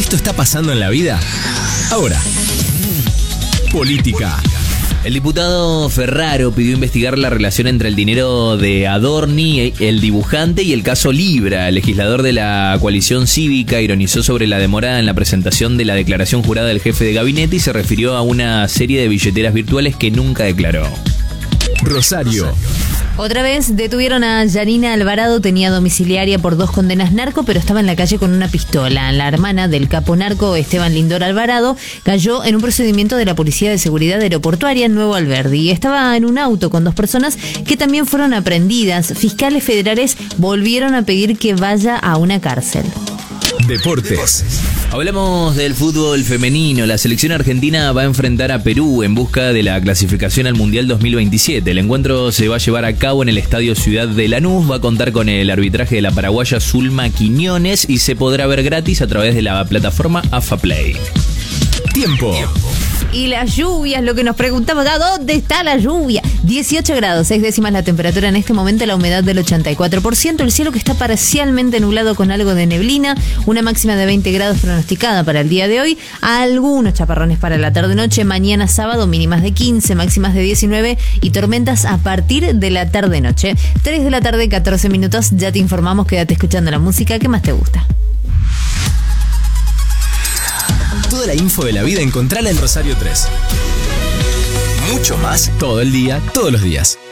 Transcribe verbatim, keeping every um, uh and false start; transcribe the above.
Esto está pasando en la vida ahora. Política. El diputado Ferraro pidió investigar la relación entre el dinero de Adorni, el dibujante, y el caso Libra. El legislador de la coalición cívica ironizó sobre la demora en la presentación de la declaración jurada del jefe de gabinete y se refirió a una serie de billeteras virtuales que nunca declaró. Rosario. Otra vez detuvieron a Yanina Alvarado, tenía domiciliaria por dos condenas narco, pero estaba en la calle con una pistola. La hermana del capo narco, Esteban Lindor Alvarado, cayó en un procedimiento de la Policía de Seguridad Aeroportuaria en Nuevo Alberdi. Estaba en un auto con dos personas que también fueron aprehendidas. Fiscales federales volvieron a pedir que vaya a una cárcel. Deportes. Hablamos del fútbol femenino. La selección argentina va a enfrentar a Perú en busca de la clasificación al Mundial dos mil veintisiete. El encuentro se va a llevar a cabo en el Estadio Ciudad de Lanús. Va a contar con el arbitraje de la paraguaya Zulma Quiñones y se podrá ver gratis a través de la plataforma AFA Play. Tiempo. Y las lluvias, lo que nos preguntamos, ¿a dónde está la lluvia? dieciocho grados, seis décimas la temperatura en este momento, la humedad del ochenta y cuatro por ciento, el cielo que está parcialmente nublado con algo de neblina, una máxima de veinte grados pronosticada para el día de hoy, algunos chaparrones para la tarde-noche, mañana sábado mínimas de quince, máximas de diecinueve y tormentas a partir de la tarde-noche. tres de la tarde, catorce minutos, ya te informamos, quédate escuchando la música que más te gusta. Toda la info de la vida encontrala en Rosario tres. Mucho más todo el día, todos los días.